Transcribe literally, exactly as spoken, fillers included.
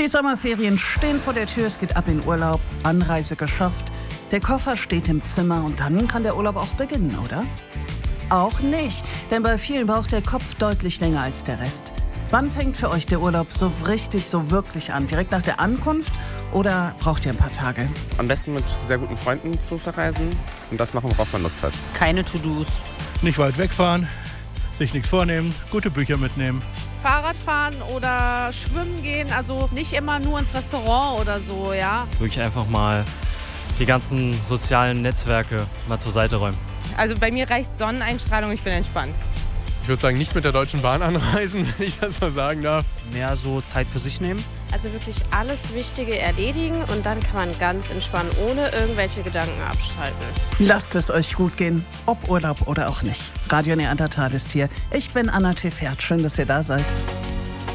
Die Sommerferien stehen vor der Tür, es geht ab in Urlaub, Anreise geschafft. Der Koffer steht im Zimmer und dann kann der Urlaub auch beginnen, oder? Auch nicht, denn bei vielen braucht der Kopf deutlich länger als der Rest. Wann fängt für euch der Urlaub so richtig, so wirklich an? Direkt nach der Ankunft oder braucht ihr ein paar Tage? Am besten mit sehr guten Freunden zu verreisen und das machen, worauf man Lust hat. Keine To-Dos. Nicht weit wegfahren, sich nichts vornehmen, gute Bücher mitnehmen. Fahrrad fahren oder schwimmen gehen, also nicht immer nur ins Restaurant oder so, ja. Wirklich einfach mal die ganzen sozialen Netzwerke mal zur Seite räumen. Also bei mir reicht Sonneneinstrahlung, ich bin entspannt. Ich würde sagen, nicht mit der Deutschen Bahn anreisen, wenn ich das so sagen darf. Mehr so Zeit für sich nehmen. Also wirklich alles Wichtige erledigen und dann kann man ganz entspannen, ohne irgendwelche Gedanken abschalten. Lasst es euch gut gehen, ob Urlaub oder auch nicht. Radio Neandertal ist hier. Ich bin Anna Tefert. Schön, dass ihr da seid.